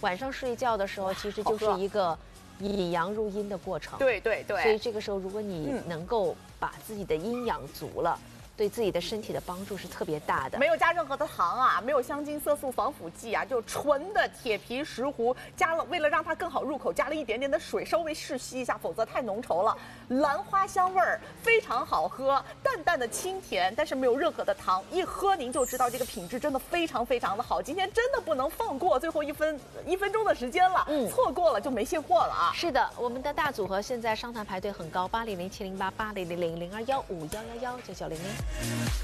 晚上睡觉的时候，其实就是一个以阳入阴的过程。 对对对。 所以这个时候，如果你能够把自己的阴养足了。对自己的身体的帮助是特别大的， 没有加任何的糖啊，没有香精、色素、防腐剂啊，就纯的铁皮石斛，加了为了让它更好入口，加了一点点的水，稍微试吸一下，否则太浓稠了。兰花香味儿非常好喝，淡淡的清甜，但是没有任何的糖，一喝您就知道这个品质真的非常非常的好。今天真的不能放过最后一分钟的时间了，错过了就没现货了啊！ 是的，我们的大组合现在商谈排队很高，800-708-8000-0215119900。